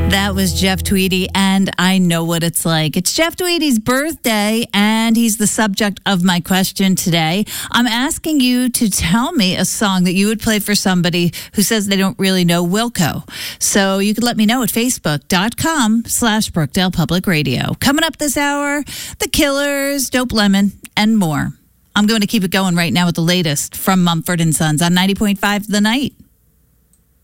That was Jeff Tweedy, and I know what it's like. It's Jeff Tweedy's birthday, and he's the subject of my question today. I'm asking you to tell me a song that you would play for somebody who says they don't really know Wilco. So you could let me know at facebook.com/Brookdale Public Radio. Coming up this hour, The Killers, Dope Lemon, and more. I'm going to keep it going right now with the latest from Mumford & Sons on 90.5 The Night.